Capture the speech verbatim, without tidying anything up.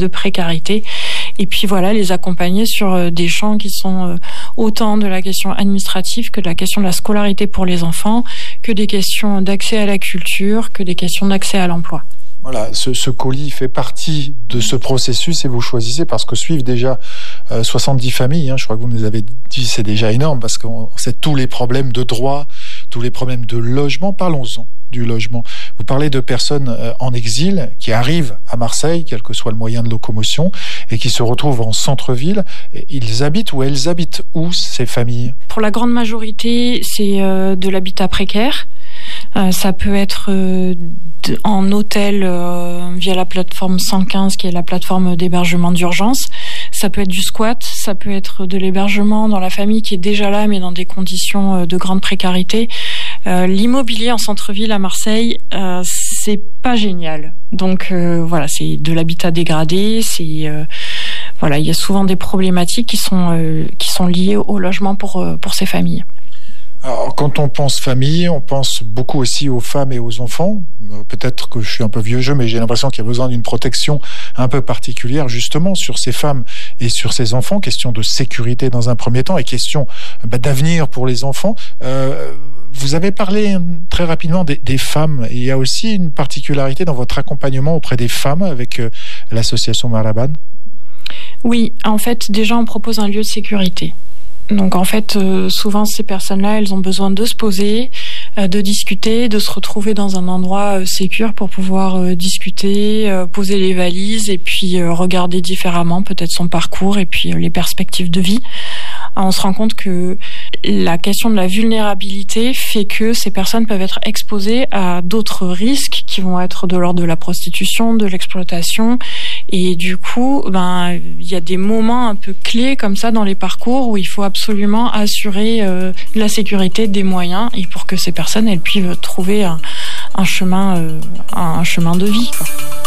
de précarité. Et puis voilà, les accompagner sur des champs qui sont autant de la question administrative que de la question de la scolarité pour les enfants, que des questions d'accès à la culture, que des questions d'accès à l'emploi. Voilà, ce, ce colis fait partie de ce processus et vous choisissez parce que suivent déjà euh, soixante-dix familles, hein, je crois que vous nous avez dit, c'est déjà énorme parce qu'on sait tous les problèmes de droit, tous les problèmes de logement. Parlons-en du logement. Vous parlez de personnes euh, en exil qui arrivent à Marseille, quel que soit le moyen de locomotion, et qui se retrouvent en centre-ville. Ils habitent ou elles habitent où, ces familles ? Pour la grande majorité, c'est euh, de l'habitat précaire. Euh, ça peut être euh, de, en hôtel euh, via la plateforme cent quinze qui est la plateforme d'hébergement d'urgence. Ça peut être du squat, ça peut être de l'hébergement dans la famille qui est déjà là mais dans des conditions euh, de grande précarité. Euh, l'immobilier en centre-ville à Marseille, euh, c'est pas génial. Donc euh, voilà, c'est de l'habitat dégradé, c'est euh, voilà, il y a souvent des problématiques qui sont euh, qui sont liées au logement pour euh, pour ces familles. Alors, quand on pense famille, on pense beaucoup aussi aux femmes et aux enfants. Peut-être que je suis un peu vieux jeu, mais j'ai l'impression qu'il y a besoin d'une protection un peu particulière justement sur ces femmes et sur ces enfants. Question de sécurité dans un premier temps et question bah, d'avenir pour les enfants. Euh, vous avez parlé très rapidement des, des femmes. Et il y a aussi une particularité dans votre accompagnement auprès des femmes avec euh, l'association Marlaban. Oui, en fait, déjà, on propose un lieu de sécurité. Donc en fait, euh, souvent ces personnes-là, elles ont besoin de se poser, euh, de discuter, de se retrouver dans un endroit euh, sécure pour pouvoir euh, discuter, euh, poser les valises et puis euh, regarder différemment peut-être son parcours et puis euh, les perspectives de vie. Alors, on se rend compte que la question de la vulnérabilité fait que ces personnes peuvent être exposées à d'autres risques qui vont être de l'ordre de la prostitution, de l'exploitation. Et du coup, ben, il y a des moments un peu clés comme ça dans les parcours où il faut absolument assurer euh, la sécurité, des moyens, et pour que ces personnes elles puissent trouver un, un chemin, euh, un chemin de vie, quoi.